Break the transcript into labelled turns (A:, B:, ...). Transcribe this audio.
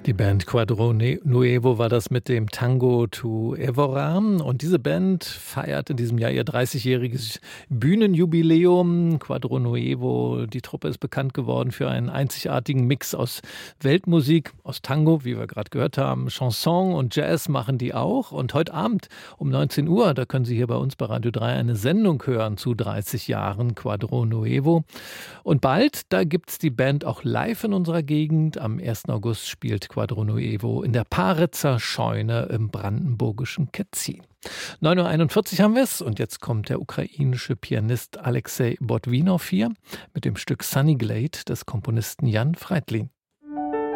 A: Die Band Quadro Nuevo war das mit dem Tango tu Evora. Und diese Band feiert in diesem Jahr ihr 30-jähriges Bühnenjubiläum. Quadro Nuevo, die Truppe ist bekannt geworden für einen einzigartigen Mix aus Weltmusik, aus Tango, wie wir gerade gehört haben, Chanson und Jazz machen die auch. Und heute Abend um 19 Uhr, da können Sie hier bei uns bei Radio 3 eine Sendung hören zu 30 Jahren Quadro Nuevo. Und bald, da gibt es die Band auch live in unserer Gegend. Am 1. August spielt Quadro Nuevo in der Paritzer Scheune im brandenburgischen Ketzin. 9.41 Uhr haben wir es und jetzt kommt der ukrainische Pianist Alexei Botwinow hier mit dem Stück Sunny Glade des Komponisten Jan Freitlin.